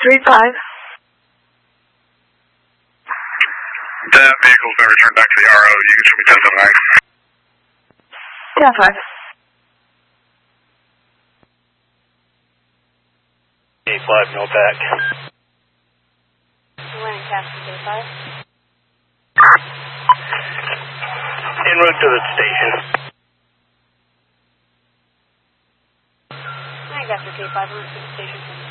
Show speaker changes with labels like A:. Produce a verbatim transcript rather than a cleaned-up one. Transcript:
A: three five.
B: That vehicle's been returned back to the R O. You can show me ten seven nine.
A: ten five.
C: eight five, no back.
D: Lancaster, eight five.
C: En route to the station.
D: Lancaster, eight five, en route to the station.